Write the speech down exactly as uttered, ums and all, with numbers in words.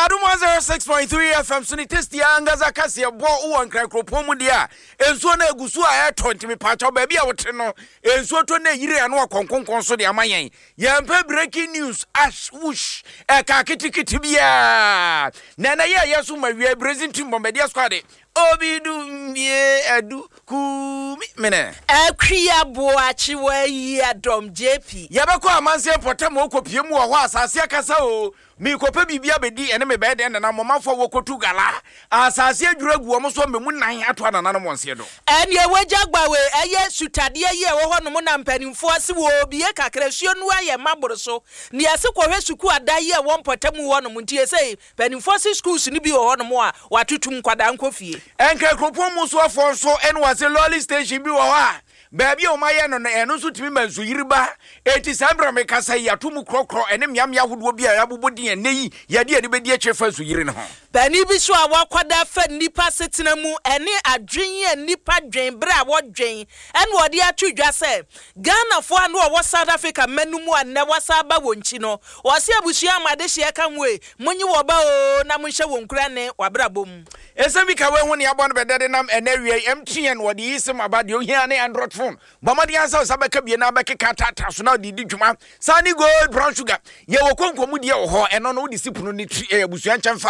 Adum one oh six point three F M suni testi angaza kasi ya bo uwa nkrakropon mu dia ensuo na egusu a twenty me pacho baabi a wote no ensuo to na yire anu akonkonkon so de amayen yempe breaking news ash whoosh e ka kitikiti bia na na ye yesu mawie Brazil team bombardier squad obidu mbie adu ku mene akria boachi wa yi adom J P yabako amanse potem okopie mu ho asase akasa o mi kopa bibia bedi ene me bede na momafo wokotu gala asase adwuragu wo so memu nan ato anana no monse do ene wagagba we eye sutade ye wo ho no mo na mpanimfo ase wo bie kakra suo nu aye maboro so ne ase kwohwe suku adaye wo potem wo no muntie sei panimfo ase schools ni bi wo ho no mo a watutum kwada nkofie enka kropon mu so afo so ene wase lolly station bi wo ha Baby o maye no eno so timi manso yiriba eti sambra me kasa yatum krokro ene miamya hodo bia yabobodi eneyi yade ade bedi a chefa so yiri ne ho bani bi so a wakwada fa nipa setena mu ene adwen nipa dwen bra wo dwen ene wode atudwa se Ghana fo anu wo South Africa manumu anne wasa ba wonchi no wo se abusua amade hye ka nwe munyi wo ba o na munhye wonkura ne wabra bom esemi ka we hu ne abon bedede nam enewie M T N wode yisem abade o hia ne Android phone bomadi ansa sabeka bie na beka tata so na didi dwuma sani gold brown sugar ye wo konkomu die wo ho eno no wo disipuno ni abusua nchemfa